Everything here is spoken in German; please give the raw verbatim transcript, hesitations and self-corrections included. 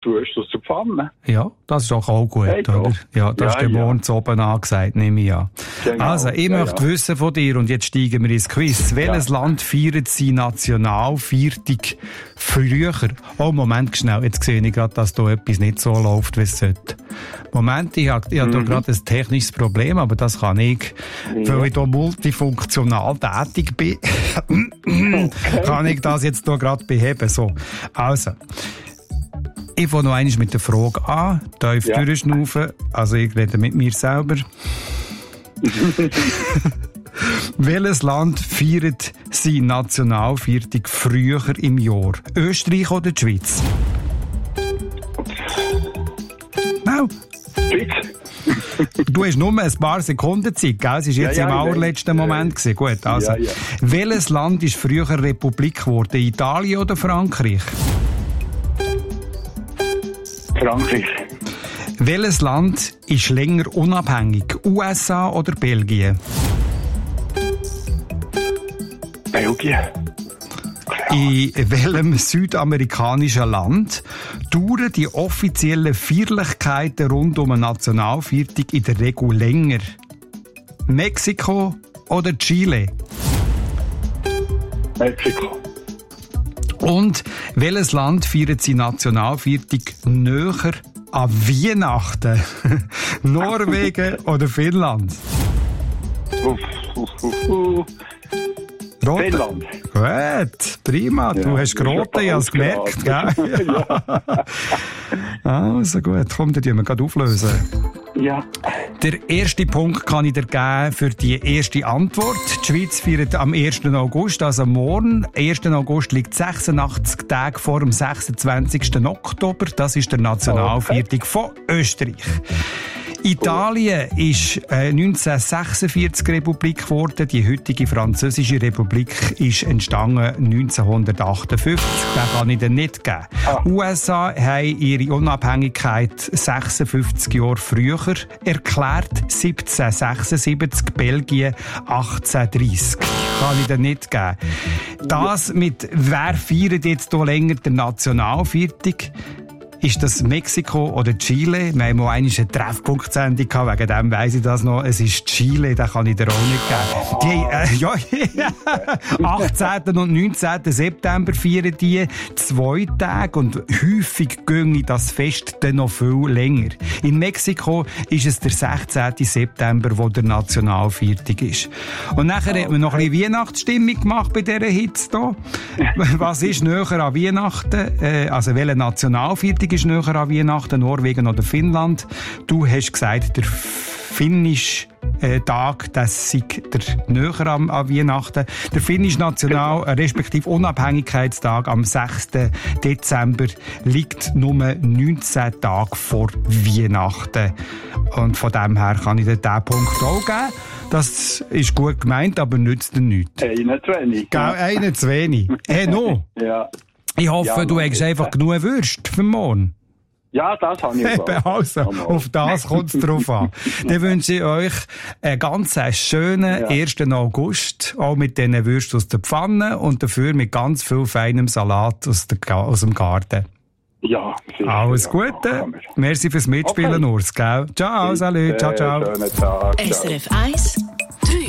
Würst aus der Pfanne. Ja, das ist doch auch gut, hey, oder? Doch. Ja, das ja, ist der ja. morgens oben angesagt, nehme ich an. Genau. Also, ich ja, möchte ja. wissen von dir, und jetzt steigen wir ins Quiz. Welches Ja. Land feiert seine Nationalviertig früher? Oh, Moment, schnell. Jetzt sehe ich gerade, dass da etwas nicht so läuft, wie es sollte. Moment, ich habe, ich habe Mhm. da gerade ein technisches Problem, aber das kann ich, Ja. weil ich da multifunktional tätig bin, Okay. kann ich das jetzt da gerade beheben. So. Also. Ich fange noch einmal mit der Frage an, tief Ja. durchschnaufen, also ich rede mit mir selber. Welches Land feiert seine Nationalviertig früher im Jahr? Österreich oder die Schweiz? No. Schweiz. Du hast nur ein paar Sekunden Zeit, gell? Es war jetzt Ja, ja, im ich allerletzten weiß. Moment. gewesen. Gut, also. Ja, ja. Welches Land ist früher Republik geworden? Italien oder Frankreich? Frankreich. Welches Land ist länger unabhängig? U S A oder Belgien? Belgien. In welchem südamerikanischen Land dauern die offiziellen Feierlichkeiten rund um eine Nationalviertig in der Regel länger? Mexiko oder Chile? Mexiko. Und welches Land feiert seine Nationalviertig näher an Weihnachten? Norwegen oder Finnland? Uff, uff, uff, uff. Rote. Finnland. Gut, prima. Du Ja, hast das ist geroten, ich habe es gemerkt. Gell? Ja. Also gut, komm, dann tun wir gerade auflösen. Ja. Der erste Punkt kann ich dir geben für die erste Antwort. Die Schweiz feiert am ersten August, also morgen. ersten August liegt sechsundachtzig Tage vor dem sechsundzwanzigsten Oktober. Das ist der Nationalviertig von Österreich. Italien ist äh, neunzehnhundertsechsundvierzig Republik geworden. Die heutige französische Republik ist entstanden neunzehnhundertachtundfünfzig. Den kann ich dir nicht geben. Ah. U S A haben ihre Unabhängigkeit sechsundfünfzig Jahre früher erklärt. siebzehnhundertsechsundsiebzig. Belgien achtzehnhundertdreissig. Kann ich dir nicht geben. Das mit wer feiert jetzt hier länger der Nationalviertig? Ist das Mexiko oder Chile? Wir haben mal einmal eine Treffpunktsendung gehabt, wegen dem weiss ich das noch. Es ist Chile, den kann ich dir auch nicht geben. Die, äh, ja, achtzehnten und neunzehnten September feiern die zwei Tage und häufig ginge das Fest dann noch viel länger. In Mexiko ist es der sechzehnten September, wo der Nationalviertig ist. Und nachher hat man noch ein bisschen Weihnachtsstimmung gemacht bei dieser Hitze hier. Was ist näher an Weihnachten? Äh, also welcher Nationalviertig ist näher an Weihnachten, Norwegen oder Finnland? Du hast gesagt, der finnische äh, Tag, das sei der näher an, an Weihnachten. Der finnische National-, äh, respektive Unabhängigkeitstag am sechsten Dezember liegt nur neunzehn Tage vor Weihnachten. Und von dem her kann ich dir diesen Punkt auch geben. Das ist gut gemeint, aber nützt dir nichts. Einen zu wenig. Gell, einen zu wenig. Hey, no. Ja. Ich hoffe, Ja, du Mann, hast bitte. einfach genug Würste für morgen. Ja, das habe ich Eben, also, auf das kommt es drauf an. Dann wünsche ich euch einen ganz schönen Ja. ersten August, auch mit diesen Würsten aus der Pfanne und dafür mit ganz viel feinem Salat aus, der, Ga- aus dem Garten. Ja, sicher. Alles Ja, Gute. machen wir. Merci fürs Mitspielen, Okay. Urs, gell? Ciao, salut, ciao, ciao. Schönen Tag. S R F eins